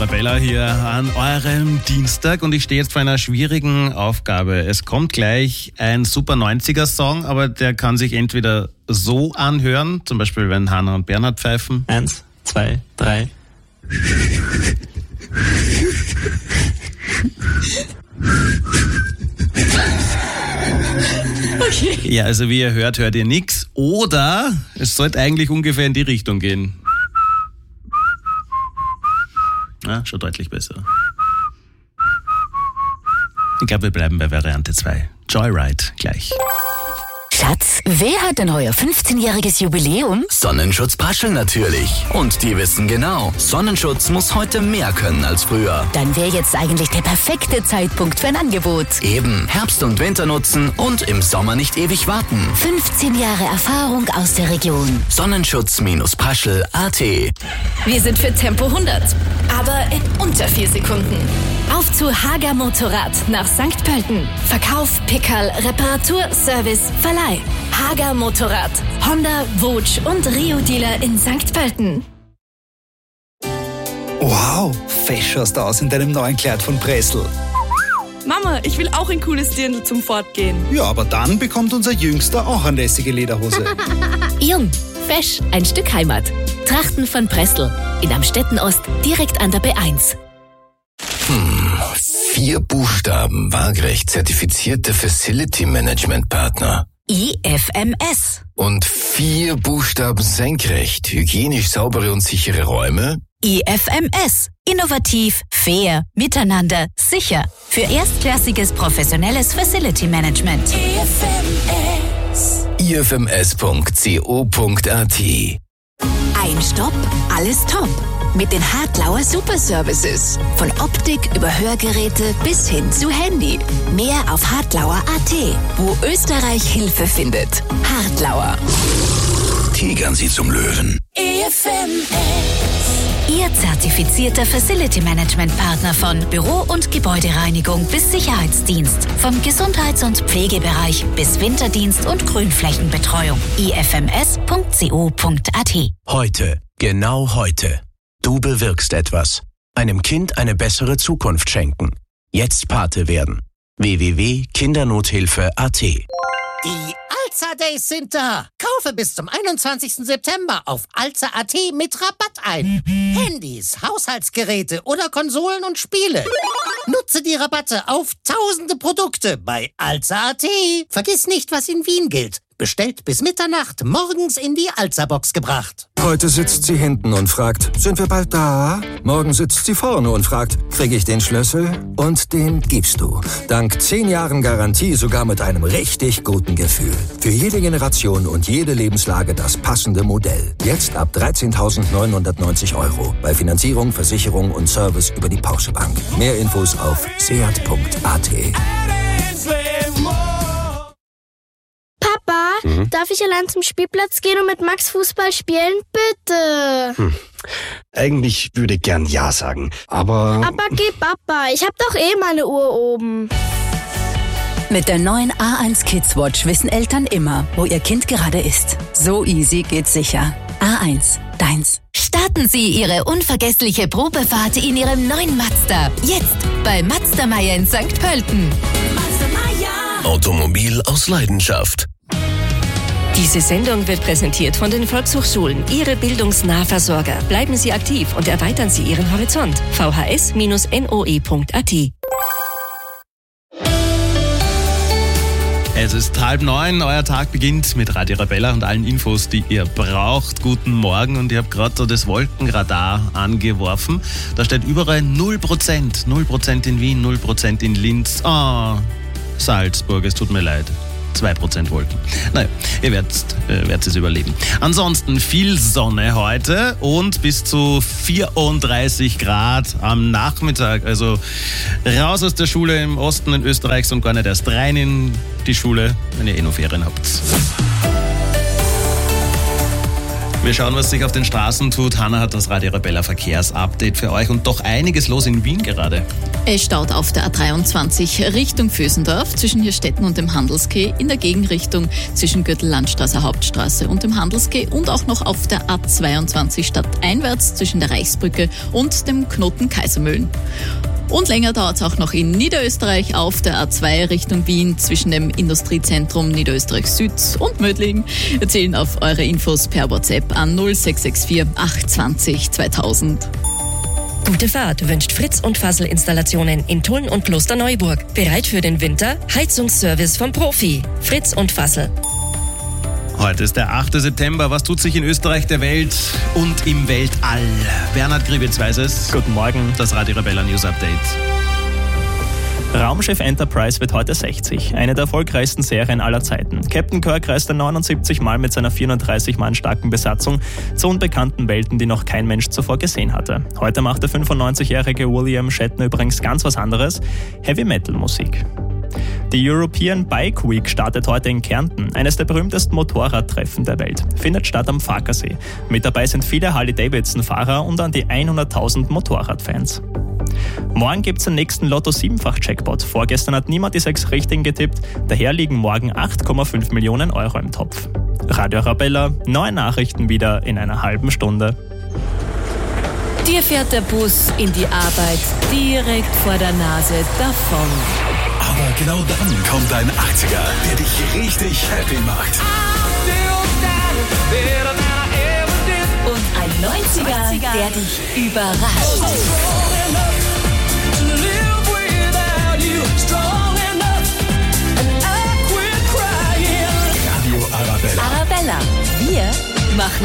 Arabella hier an eurem Dienstag und ich stehe jetzt vor einer schwierigen Aufgabe. Es kommt gleich ein super 90er-Song, aber der kann sich entweder so anhören, zum Beispiel wenn Hannah und Bernhard pfeifen. 1, 2, 3. Okay. Ja, also wie ihr hört ihr nichts. Oder es sollte eigentlich ungefähr in die Richtung gehen. Ja, schon deutlich besser. Ich glaube, wir bleiben bei Variante 2. Joyride gleich. Schatz, wer hat denn heuer 15-jähriges Jubiläum? Sonnenschutz Praschel natürlich. Und die wissen genau, Sonnenschutz muss heute mehr können als früher. Dann wäre jetzt eigentlich der perfekte Zeitpunkt für ein Angebot. Eben, Herbst und Winter nutzen und im Sommer nicht ewig warten. 15 Jahre Erfahrung aus der Region. Sonnenschutz-Praschel.at. Wir sind für Tempo 100, aber in unter 4 Sekunden. Auf zu Hager Motorrad nach St. Pölten. Verkauf, Pickerl, Reparatur, Service, Verleih. Hager Motorrad. Honda, Wutsch und Rio-Dealer in St. Pölten. Wow, fesch schaust du aus in deinem neuen Kleid von Pressl. Mama, ich will auch ein cooles Dirndl zum Fortgehen. Ja, aber dann bekommt unser Jüngster auch eine lässige Lederhose. Jung, fesch, ein Stück Heimat. Trachten von Pressl. In Amstetten-Ost, direkt an der B1. 4 Buchstaben, waagerecht zertifizierte Facility Management Partner. IFMS. Und 4 Buchstaben senkrecht, hygienisch saubere und sichere Räume. IFMS. Innovativ, fair, miteinander, sicher. Für erstklassiges professionelles Facility Management. ifms.co.at. Ein Stopp, alles top. Mit den Hartlauer Super Services. Von Optik über Hörgeräte bis hin zu Handy. Mehr auf hartlauer.at, wo Österreich Hilfe findet. Hartlauer. Tigern Sie zum Löwen. Ihr zertifizierter Facility Management Partner von Büro- und Gebäudereinigung bis Sicherheitsdienst. Vom Gesundheits- und Pflegebereich bis Winterdienst und Grünflächenbetreuung. ifms.co.at. Heute, genau heute. Du bewirkst etwas. Einem Kind eine bessere Zukunft schenken. Jetzt Pate werden. www.kindernothilfe.at. Die Alza Days sind da. Kaufe bis zum 21. September auf alza.at mit Rabatt ein. Handys, Haushaltsgeräte oder Konsolen und Spiele. Nutze die Rabatte auf tausende Produkte bei alza.at. Vergiss nicht, was in Wien gilt. Bestellt bis Mitternacht, morgens in die Alza-Box gebracht. Heute sitzt sie hinten und fragt, sind wir bald da? Morgen sitzt sie vorne und fragt, kriege ich den Schlüssel? Und den gibst du. Dank 10 Jahren Garantie sogar mit einem richtig guten Gefühl. Für jede Generation und jede Lebenslage das passende Modell. Jetzt ab 13.990 €. Bei Finanzierung, Versicherung und Service über die Porsche Bank. Mehr Infos auf seat.at. Papa, darf ich allein zum Spielplatz gehen und mit Max Fußball spielen? Bitte. Eigentlich würde ich gern Ja sagen, aber... Aber geh, Papa, ich hab doch eh meine Uhr oben. Mit der neuen A1 Kids Watch wissen Eltern immer, wo ihr Kind gerade ist. So easy geht's sicher. A1, deins. Starten Sie Ihre unvergessliche Probefahrt in Ihrem neuen Mazda. Jetzt bei Mazda Meier in St. Pölten. Automobil aus Leidenschaft. Diese Sendung wird präsentiert von den Volkshochschulen, Ihre bildungsnahversorger. Bleiben Sie aktiv und erweitern Sie Ihren Horizont. vhs-noe.at. Es ist 8:30, euer Tag beginnt mit Radio Arabella und allen Infos, die ihr braucht. Guten Morgen und ich habe gerade so das Wolkenradar angeworfen. Da steht überall 0%. 0% in Wien, 0% in Linz. Salzburg, es tut mir leid. 2% Wolken. Naja, ihr werdet es überleben. Ansonsten viel Sonne heute und bis zu 34 Grad am Nachmittag. Also raus aus der Schule im Osten in Österreichs und gar nicht erst rein in die Schule, wenn ihr eh noch Ferien habt. Wir schauen, was sich auf den Straßen tut. Hanna hat das Radio Arabella Verkehrsupdate für euch und doch einiges los in Wien gerade. Es staut auf der A23 Richtung Vösendorf zwischen Hirstetten und dem Handelskeh, in der Gegenrichtung zwischen Gürtellandstraße, Hauptstraße und dem Handelskeh und auch noch auf der A22 stadteinwärts zwischen der Reichsbrücke und dem Knoten Kaisermühlen. Und länger dauert es auch noch in Niederösterreich auf der A2 Richtung Wien zwischen dem Industriezentrum Niederösterreich Süd und Mödling. Wir zählen auf eure Infos per WhatsApp an 0664 820 2000. Gute Fahrt wünscht Fritz und Fassel Installationen in Tulln und Klosterneuburg. Bereit für den Winter? Heizungsservice vom Profi. Fritz und Fassel. Heute ist der 8. September. Was tut sich in Österreich, der Welt und im Weltall? Bernhard Gribitz weiß es. Guten Morgen. Das Radio Arabella News Update. Raumschiff Enterprise wird heute 60, eine der erfolgreichsten Serien aller Zeiten. Captain Kirk reiste 79 Mal mit seiner 430 Mann starken Besatzung zu unbekannten Welten, die noch kein Mensch zuvor gesehen hatte. Heute macht der 95-jährige William Shatner übrigens ganz was anderes: Heavy-Metal-Musik. Die European Bike Week startet heute in Kärnten, eines der berühmtesten Motorradtreffen der Welt. Findet statt am Farkasee. Mit dabei sind viele Harley-Davidson-Fahrer und an die 100.000 Motorradfans. Morgen gibt es den nächsten Lotto-7-fach-Jackpot. Vorgestern hat niemand die 6 Richtigen getippt, daher liegen morgen 8,5 Millionen Euro im Topf. Radio Arabella, neue Nachrichten wieder in einer halben Stunde. Dir fährt der Bus in die Arbeit direkt vor der Nase davon. Aber genau dann kommt ein 80er, der dich richtig happy macht. Und ein 90er, der dich überrascht. Radio Arabella. Arabella, wir machen